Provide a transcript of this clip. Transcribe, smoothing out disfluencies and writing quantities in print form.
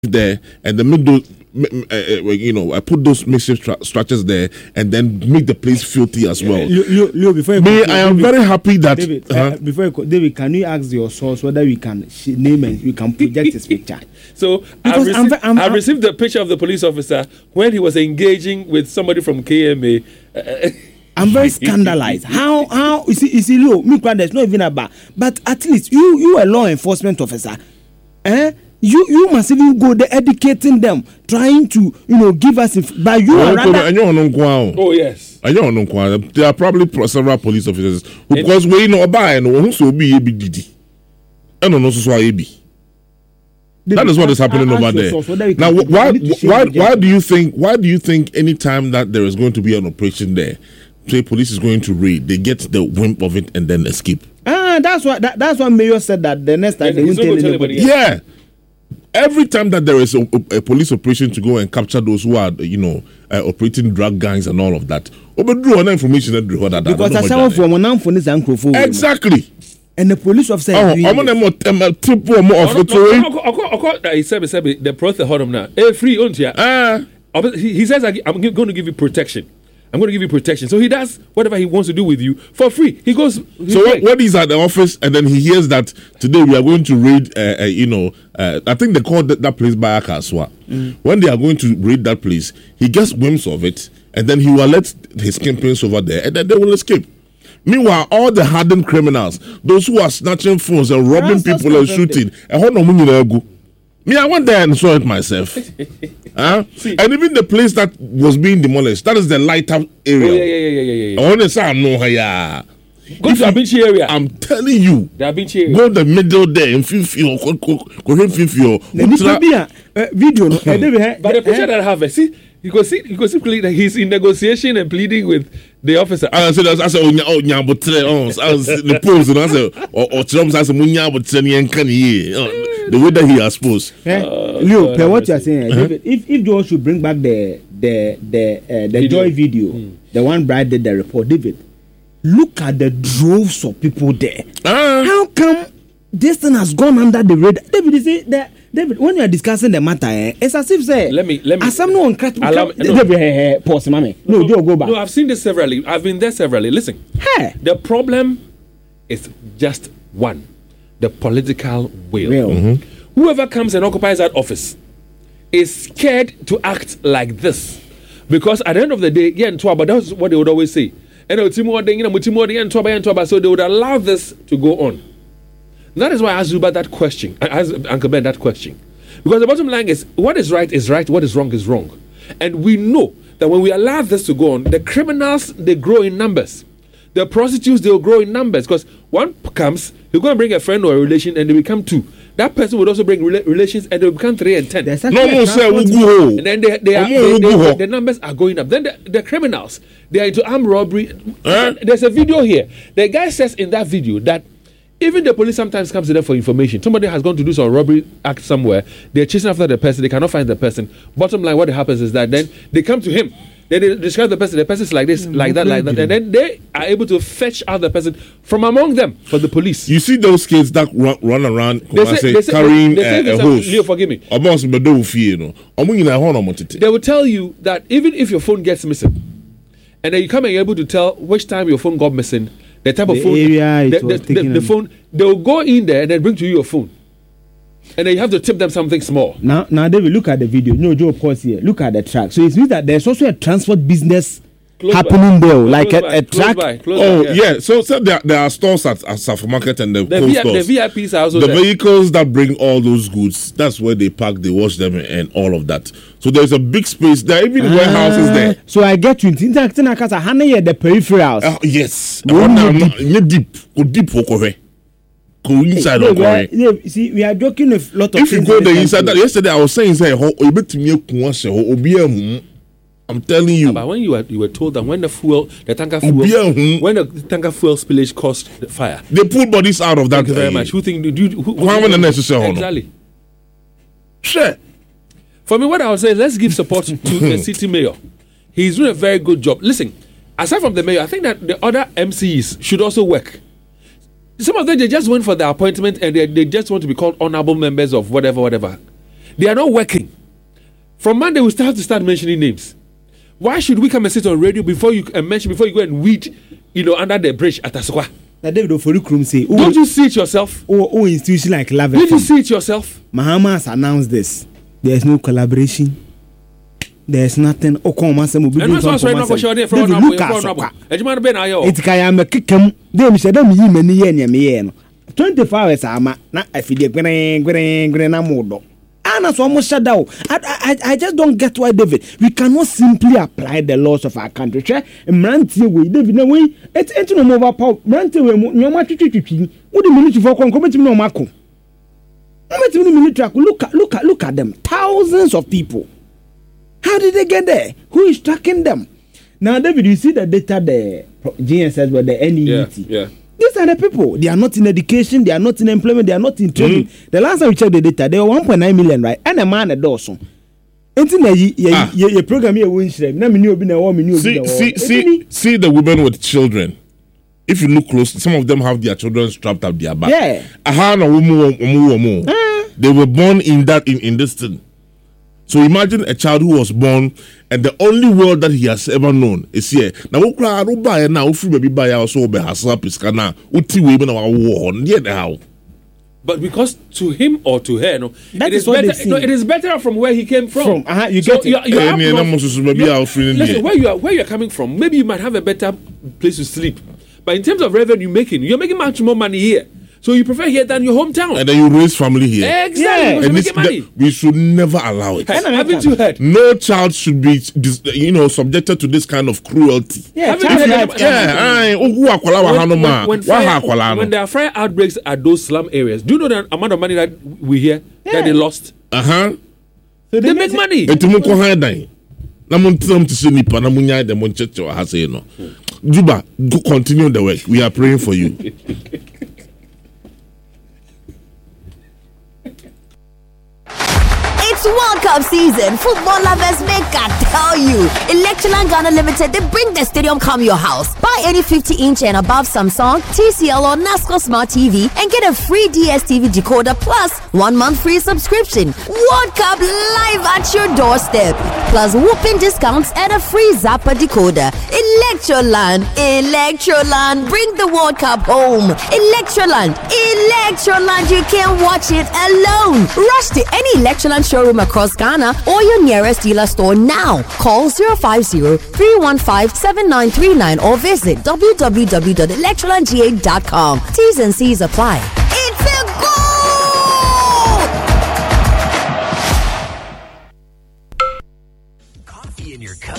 there and then make those, I put those makeshift structures there and then make the place filthy as well. Leo, before you I am very happy that David, before you David, can you ask your source whether we can name and we can project his picture? So I received the picture of the police officer when he was engaging with somebody from KMA. I'm very scandalized. How you see Leo, me there's not even about, but at least you a law enforcement officer, You must even go there educating them, trying to give us. But you are rather. Oh yes. I don't know. There are probably several police officers who, because we know buy and who so be ABDD. I don't know so AB. That is what is happening over there. Now, why do you think? Why do you think anytime that there is going to be an operation there, say police is going to raid, they get the whim of it and then escape? That's what Mayor said that the next time they won't tell anybody. Yeah. Every time that there is a police operation to go and capture those who are, operating drug gangs and all of that, information that because I saw from one for this uncle. Exactly. And the police officer. He said the process hold him now. Free on he says I'm going to give you protection. I'm going to give you protection. So he does whatever he wants to do with you for free. He goes. So when he's at the office and then he hears that today we are going to raid, I think they call that place Bayakaswa. When they are going to raid that place, he gets whims of it and then he will let his campaigns over there and then they will escape. Meanwhile, all the hardened criminals, those who are snatching phones and robbing people and shooting, me, I went there and saw it myself. And even the place that was being demolished, that is the light-up area. Yeah. I want to say I know her. Go to Abinchi area. I'm telling you. The Abinchi area. Go the middle there in Fifio. Video. But the picture that I have, see, you can see that he's in negotiation and pleading with the officer. I said, the pose, and I said, or Trump says, the way that he has posed. Leo, what you are saying, David, if Joe should bring back the Joy video, the one Brad did the report, David, look at the droves of people there. How come this thing has gone under the radar? David, you see that. David, when you are discussing the matter, it's as if say. Let me. As some no David, pause, mommy. No, Joe, go back. No, I've seen this severally. I've been there severally. Listen, the problem is just one: the political will. Whoever comes and occupies that office is scared to act like this, because at the end of the day, but that's what they would always say. So they would allow this to go on. That is why I asked Zuba that question. I asked Uncle Ben that question. Because the bottom line is, what is right, what is wrong. And we know that when we allow this to go on, the criminals, they grow in numbers. The prostitutes, they'll grow in numbers. Because one comes, he'll go and bring a friend or a relation, and they become 2. That person would also bring relations, and they'll become 3 and 10. And then the numbers are going up. Then the criminals, they are into armed robbery. There's a video here. The guy says in that video that even the police sometimes comes to them for information. Somebody has gone to do some robbery act somewhere. They're chasing after the person. They cannot find the person. Bottom line, what happens is that then they come to him. They describe the person. The person is like this, like that. And then they are able to fetch out the person from among them for the police. You see those kids that run around carrying a hose. Leo, forgive me. They will tell you that even if your phone gets missing, and then you come and you're able to tell which time your phone got missing, the type of phone, the phone, they will go in there and then bring to you your phone. And then you have to tip them something small. Now, David, look at the video. No, Joe, pause here. Look at the track. So it means that there's also a transport business happening there, like a track. Yeah. So there are stores at Safa Market and the stores. The VIPs are also the vehicles that bring all those goods. That's where they park, they wash them, and all of that. So there's a big space there, even warehouses there. So I get you. The peripherals. Yes. Deep. Inside see, we are joking a lot of. If you go there inside that, yesterday I was saying, I'm telling you. But when you were told that when the tanker fuel spillage caused the fire, they pulled bodies out of that. Thank you very much. Who exactly? Sure. For me, what I would say is let's give support to the city mayor. He's doing a very good job. Listen, aside from the mayor, I think that the other MCs should also work. Some of them, they just went for their appointment and they just want to be called honorable members of whatever. They are not working. From Monday, we have to start mentioning names. Why should we come and sit on radio before you go and weed, under the bridge at Asokwa? David Oforikrum say, don't you see it yourself? Oh, institution like Love. Did you see it yourself? Mahama has announced this. There's no collaboration. There's nothing. And that's why I'm not sure they're from Asokwa. It's Kayama Kikem. They said, I'm many 24 hours. I'm not. I feel the and that's almost shut down. I just don't get why, David. We cannot simply apply the laws of our country. Mranti way, David. No way. It's no more power. Mranti way. No matter what the military for committing no marco. Look at them. Thousands of people. How did they get there? Who is tracking them? Now, David, you see the data the GNSS with the NEET. Yeah. These are the people. They are not in education. They are not in employment. They are not in training. The last time we checked the data, there were 1.9 million, right? And a man a dozen. See the women with children. If you look close, some of them have their children strapped up their back. Yeah. They were born in this thing. So imagine a child who was born and the only world that he has ever known is here. Now, but because to him or to her, it is better from where he came from. You get it. Listen, where you're coming from, maybe you might have a better place to sleep. But in terms of revenue you're making much more money here. So you prefer here than your hometown. And then you raise family here. Exactly. And money. We should never allow it. Haven't you heard? No child should be, subjected to this kind of cruelty. When there are fire outbreaks at those slum areas, do you know the amount of money that we hear that they lost? So they make money. Juba, continue the work. We are praying for you. It's World Cup season. Football lovers make I tell you. Electroland Ghana Limited, they bring the stadium come your house. Buy any 50-inch and above Samsung, TCL or NASCO Smart TV and get a free DSTV decoder plus 1 month free subscription. World Cup live at your doorstep. Plus whooping discounts and a free Zappa decoder. Electroland, bring the World Cup home. Electroland, you can't watch it alone. Rush to any Electroland showroom across Ghana or your nearest dealer store now. Call 050-315-7939 or visit www.electrolandga.com. T's and C's apply. It's a goal! Coffee in your cup.